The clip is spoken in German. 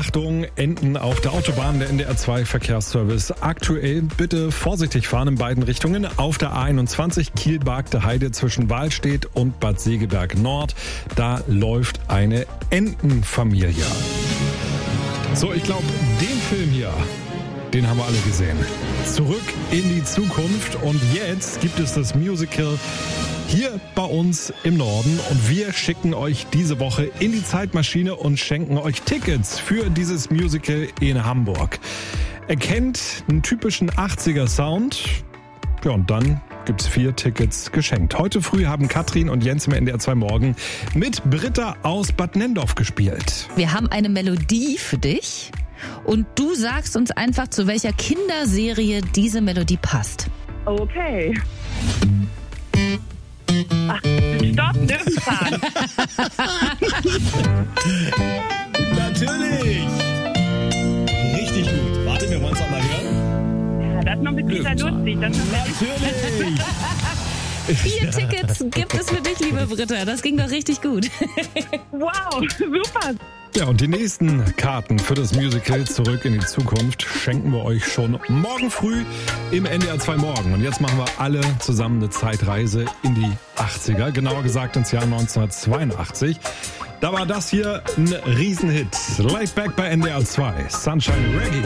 Achtung, Enten auf der Autobahn, der NDR 2 Verkehrsservice. Aktuell bitte vorsichtig fahren in beiden Richtungen. Auf der A21 Kiel-Bargte Heide zwischen Wahlstedt und Bad Segeberg Nord. Da läuft eine Entenfamilie. So, ich glaube, den Film hier, den haben wir alle gesehen. Zurück in die Zukunft. Und jetzt gibt es das Musical hier bei uns im Norden. Und wir schicken euch diese Woche in die Zeitmaschine und schenken euch Tickets für dieses Musical in Hamburg. Erkennt einen typischen 80er-Sound. Ja, und dann gibt's 4 Tickets geschenkt. Heute früh haben Katrin und Jens im NDR 2 Morgen mit Britta aus Bad Nenndorf gespielt. Wir haben eine Melodie für dich und du sagst uns einfach, zu welcher Kinderserie diese Melodie passt. Okay. Ach, Stopp, Löwenzahn. Natürlich! Richtig gut. Warte, wir wollen es auch mal hören. Ja, das noch mit Lisa Lustig. Natürlich! 4 Tickets gibt es für dich, liebe Britta. Das ging doch richtig gut. Wow, super. Ja, und die nächsten Karten für das Musical Zurück in die Zukunft schenken wir euch schon morgen früh im NDR 2 Morgen. Und jetzt machen wir alle zusammen eine Zeitreise in die 80er, genauer gesagt ins Jahr 1982. Da war das hier ein Riesenhit. Laid Back bei NDR 2, Sunshine Reggae.